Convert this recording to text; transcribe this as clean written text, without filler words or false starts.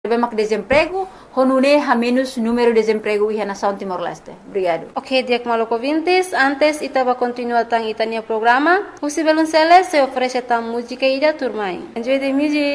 Mak desemprego, honune ha menos número de desemprego e nação Timor-Leste. Obrigado. Ok, Diak Maloko Vintes, antes itaba continua tang itania programa, o Sibelunceles se oferece tam música e da turma. Enjoy the music.